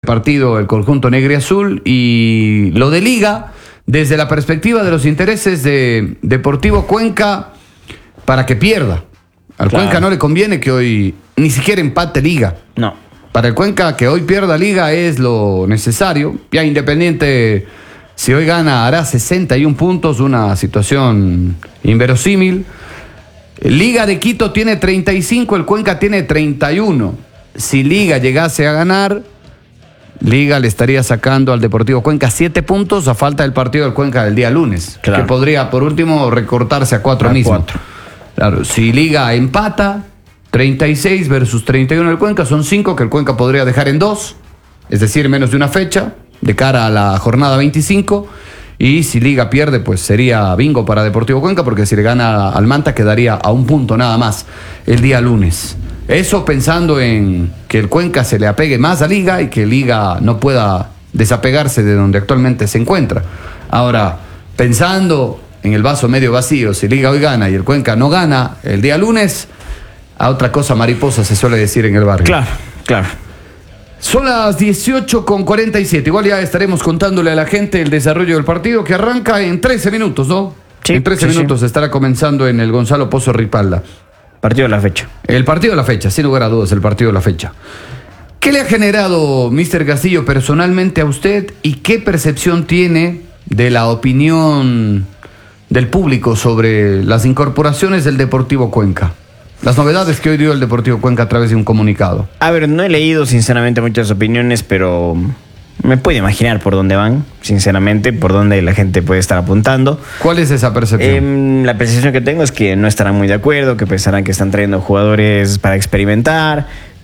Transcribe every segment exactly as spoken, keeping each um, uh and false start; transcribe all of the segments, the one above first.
partido el conjunto negro y azul. Y lo de Liga, desde la perspectiva de los intereses de Deportivo Cuenca, para que pierda. Al claro. Cuenca no le conviene que hoy ni siquiera empate Liga. No. Para el Cuenca que hoy pierda Liga es lo necesario. Ya Independiente, si hoy gana, hará sesenta y un puntos, una situación inverosímil. Liga de Quito tiene treinta y cinco, el Cuenca tiene treinta y uno. Si Liga llegase a ganar, Liga le estaría sacando al Deportivo Cuenca siete puntos a falta del partido del Cuenca del día lunes. Claro. Que podría, por último, recortarse a cuatro a mismo. Cuatro. Claro, si Liga empata, treinta y seis versus treinta y uno del Cuenca, son cinco que el Cuenca podría dejar en dos, es decir, menos de una fecha, de cara a la jornada veinticinco. Y si Liga pierde, pues sería bingo para Deportivo Cuenca, porque si le gana al Manta quedaría a un punto nada más el día lunes. Eso pensando en que el Cuenca se le apegue más a Liga y que Liga no pueda desapegarse de donde actualmente se encuentra. Ahora, pensando en el vaso medio vacío, si Liga hoy gana y el Cuenca no gana el día lunes, a otra cosa mariposa se suele decir en el barrio. Claro, claro. Son las dieciocho con cuarenta y siete. Igual ya estaremos contándole a la gente el desarrollo del partido, que arranca en trece minutos, ¿no? Sí, en trece sí, minutos sí. estará comenzando en el Gonzalo Pozo Ripalda. Partido de la fecha. El partido de la fecha, sin lugar a dudas, el partido de la fecha. ¿Qué le ha generado, mister Castillo, personalmente a usted y qué percepción tiene de la opinión del público sobre las incorporaciones del Deportivo Cuenca? Las novedades que hoy dio el Deportivo Cuenca a través de un comunicado. A ver, no he leído sinceramente muchas opiniones, pero me puedo imaginar por dónde van, sinceramente, por dónde la gente puede estar apuntando. ¿Cuál es esa percepción? Eh, la percepción que tengo es que no estarán muy de acuerdo, que pensarán que están trayendo jugadores para experimentar,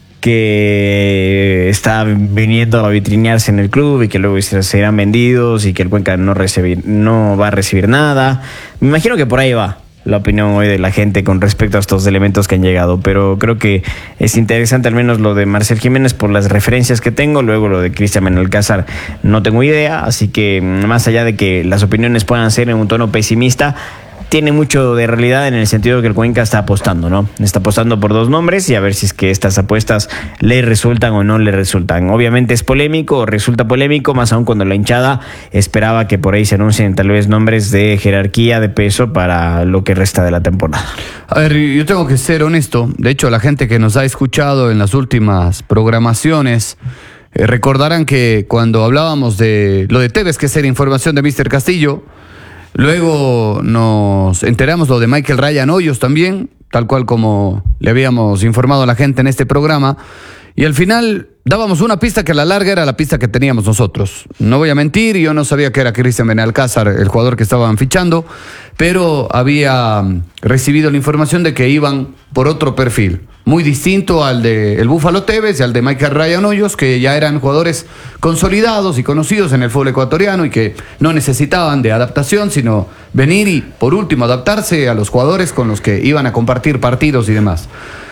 que está viniendo a vitrinearse en el club y que luego serán vendidos y que el Cuenca no, recibir, no va a recibir nada. Me imagino que por ahí va la opinión hoy de la gente con respecto a estos elementos que han llegado, pero creo que es interesante al menos lo de Marcel Jiménez por las referencias que tengo, luego lo de Cristian Benalcázar no tengo idea, así que más allá de que las opiniones puedan ser en un tono pesimista, tiene mucho de realidad en el sentido que el Cuenca está apostando, ¿no? Está apostando por dos nombres y a ver si es que estas apuestas le resultan o no le resultan. Obviamente es polémico, resulta polémico, más aún cuando la hinchada esperaba que por ahí se anuncien tal vez nombres de jerarquía, de peso para lo que resta de la temporada. A ver, yo tengo que ser honesto. De hecho, la gente que nos ha escuchado en las últimas programaciones eh, recordarán que cuando hablábamos de lo de Tevez, que es la información de mister Castillo, luego nos enteramos lo de Michael Ryan Hoyos también, tal cual como le habíamos informado a la gente en este programa. Y al final dábamos una pista que a la larga era la pista que teníamos nosotros. No voy a mentir, yo no sabía que era Cristian Benalcázar el jugador que estaban fichando, pero había recibido la información de que iban por otro perfil, muy distinto al de el Búfalo Tevez y al de Michael Ryan Hoyos, que ya eran jugadores consolidados y conocidos en el fútbol ecuatoriano y que no necesitaban de adaptación, sino venir y, por último, adaptarse a los jugadores con los que iban a compartir partidos y demás.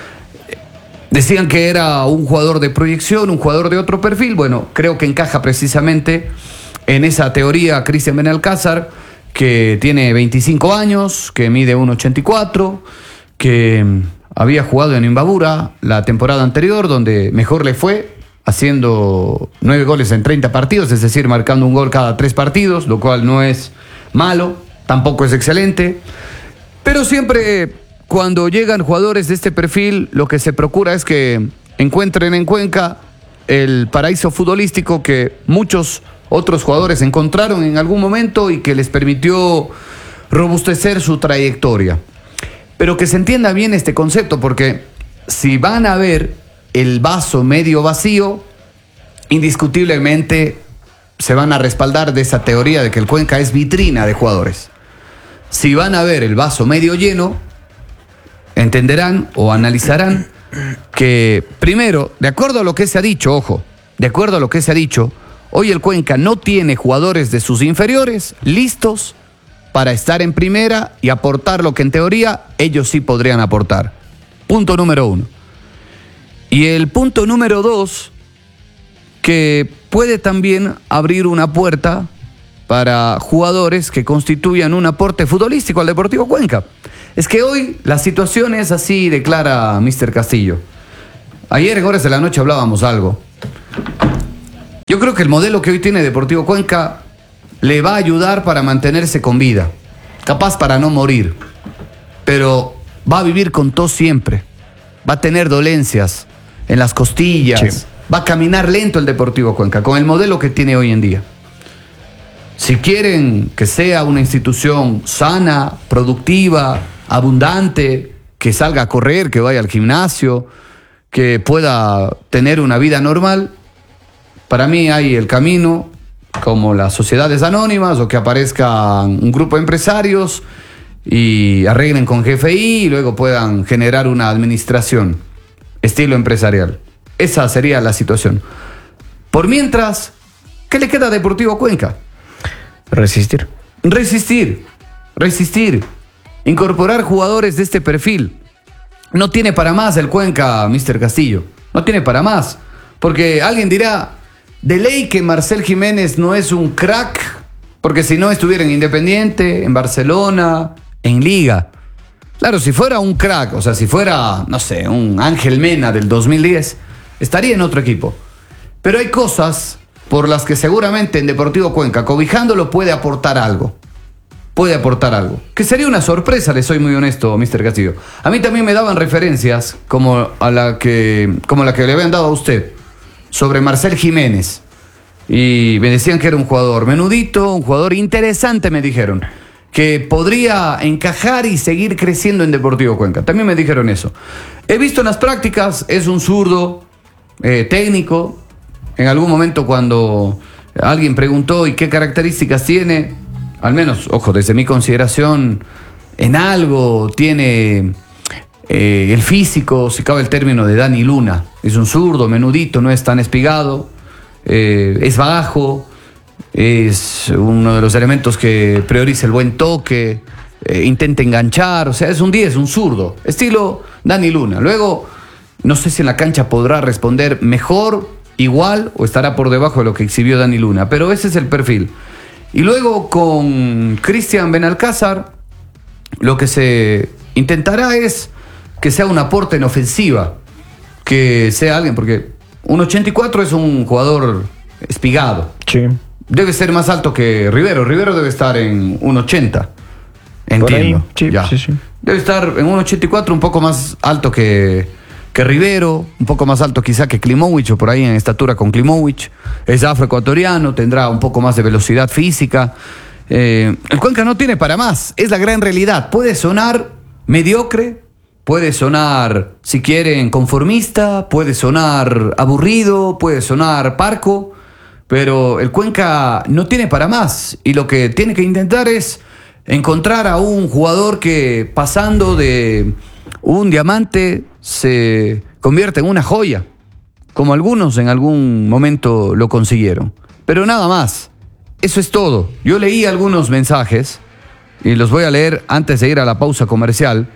Decían que era un jugador de proyección, un jugador de otro perfil. Bueno, creo que encaja precisamente en esa teoría Cristian Benalcázar, que tiene veinticinco años, que mide uno ochenta y cuatro, que había jugado en Imbabura la temporada anterior, donde mejor le fue, haciendo nueve goles en treinta partidos, es decir, marcando un gol cada tres partidos, lo cual no es malo, tampoco es excelente, pero siempre cuando llegan jugadores de este perfil, lo que se procura es que encuentren en Cuenca el paraíso futbolístico que muchos otros jugadores encontraron en algún momento y que les permitió robustecer su trayectoria. Pero que se entienda bien este concepto, porque si van a ver el vaso medio vacío, indiscutiblemente se van a respaldar de esa teoría de que el Cuenca es vitrina de jugadores. Si van a ver el vaso medio lleno, entenderán o analizarán que, primero, de acuerdo a lo que se ha dicho, ojo, de acuerdo a lo que se ha dicho, hoy el Cuenca no tiene jugadores de sus inferiores listos para estar en primera y aportar lo que en teoría ellos sí podrían aportar. Punto número uno. Y el punto número dos, que puede también abrir una puerta para jugadores que constituyan un aporte futbolístico al Deportivo Cuenca. Es que hoy la situación es así, declara mister Castillo. Ayer en horas de la noche hablábamos algo. Yo creo que el modelo que hoy tiene Deportivo Cuenca le va a ayudar para mantenerse con vida, capaz para no morir, pero va a vivir con tos siempre, va a tener dolencias en las costillas, sí. Va a caminar lento el Deportivo Cuenca con el modelo que tiene hoy en día. Si quieren que sea una institución sana, productiva, abundante, que salga a correr, que vaya al gimnasio, que pueda tener una vida normal, para mí hay el camino, como las sociedades anónimas, o que aparezca un grupo de empresarios y arreglen con G F I y luego puedan generar una administración estilo empresarial. Esa sería la situación. Por mientras, ¿qué le queda a Deportivo Cuenca? Resistir. Resistir. Resistir. Incorporar jugadores de este perfil. No tiene para más el Cuenca, mister Castillo. No tiene para más. Porque alguien dirá, de ley que Marcel Jiménez no es un crack, porque si no estuviera en Independiente, en Barcelona, en Liga. Claro, si fuera un crack, o sea, si fuera, no sé, un Ángel Mena del dos mil diez, estaría en otro equipo. Pero hay cosas por las que seguramente en Deportivo Cuenca, cobijándolo, puede aportar algo. Puede aportar algo. Que sería una sorpresa, le soy muy honesto, mister Castillo. A mí también me daban referencias como, a la que, como la que le habían dado a usted sobre Marcel Jiménez. Y me decían que era un jugador menudito, un jugador interesante, me dijeron. Que podría encajar y seguir creciendo en Deportivo Cuenca. También me dijeron eso. He visto en las prácticas, es un zurdo eh, técnico. En algún momento cuando alguien preguntó ¿y qué características tiene? Al menos, ojo, desde mi consideración, en algo tiene eh, el físico, si cabe el término, de Dani Luna. Es un zurdo, menudito, no es tan espigado, eh, es bajo. Es uno de los elementos que prioriza el buen toque, eh, intenta enganchar, o sea, es un diez, un zurdo, estilo Dani Luna. Luego, no sé si en la cancha podrá responder mejor, igual, o estará por debajo de lo que exhibió Dani Luna, pero ese es el perfil. Y luego con Cristian Benalcázar, lo que se intentará es que sea un aporte en ofensiva, que sea alguien, porque un ochenta y cuatro es un jugador espigado. Sí. Debe ser más alto que Rivero. Rivero debe estar en uno ochenta. Entiendo. Sí, ya. sí, sí. Debe estar en uno ochenta y cuatro, un poco más alto que, que Rivero, un poco más alto quizá que Klimovic, o por ahí en estatura con Klimovic. Es afroecuatoriano, tendrá un poco más de velocidad física. Eh, el Cuenca no tiene para más, es la gran realidad. Puede sonar mediocre, puede sonar, si quieren, conformista, puede sonar aburrido, puede sonar parco, pero el Cuenca no tiene para más y lo que tiene que intentar es encontrar a un jugador que pasando de un diamante se convierte en una joya, como algunos en algún momento lo consiguieron. Pero nada más, eso es todo. Yo leí algunos mensajes y los voy a leer antes de ir a la pausa comercial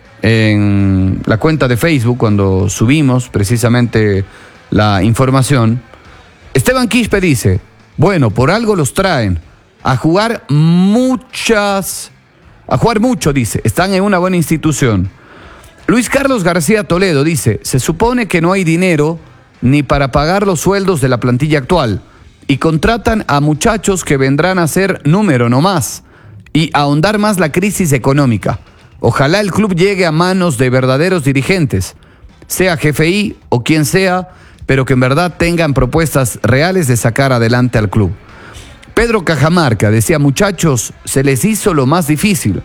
en la cuenta de Facebook cuando subimos precisamente la información. Esteban Quispe dice, bueno, por algo los traen a jugar muchas, a jugar mucho, dice, están en una buena institución. Luis Carlos García Toledo dice, se supone que no hay dinero ni para pagar los sueldos de la plantilla actual y contratan a muchachos que vendrán a ser número nomás y ahondar más la crisis económica. Ojalá el club llegue a manos de verdaderos dirigentes, sea G F I o quien sea, pero que en verdad tengan propuestas reales de sacar adelante al club. Pedro Cajamarca decía, muchachos, se les hizo lo más difícil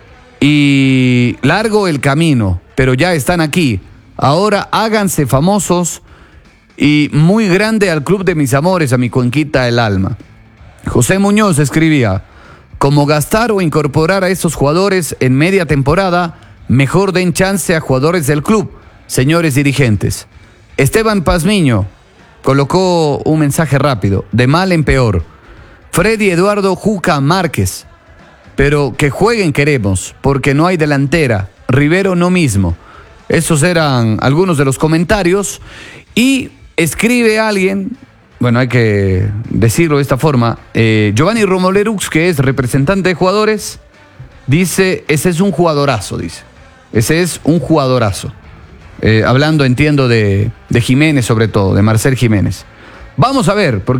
y largo el camino, pero ya están aquí. Ahora háganse famosos y muy grande al club de mis amores, a mi Cuenquita el alma. José Muñoz escribía, como gastar o incorporar a esos jugadores en media temporada, mejor den chance a jugadores del club, señores dirigentes. Esteban Pazmiño colocó un mensaje rápido, de mal en peor. Freddy Eduardo Juca Márquez, pero que jueguen queremos, porque no hay delantera. Rivero no mismo. Esos eran algunos de los comentarios. Y escribe alguien, bueno, hay que decirlo de esta forma, eh, Giovanni Romolerux, que es representante de jugadores, dice, ese es un jugadorazo, dice. Ese es un jugadorazo. Eh, hablando, entiendo, de, de Jiménez sobre todo, de Marcel Jiménez. Vamos a ver, porque